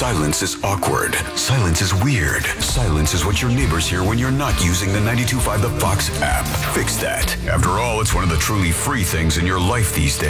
Silence is awkward. Silence is weird. Silence is what your neighbors hear when you're not using the 92.5 The Fox app. Fix that. After all, it's one of the truly free things in your life these days.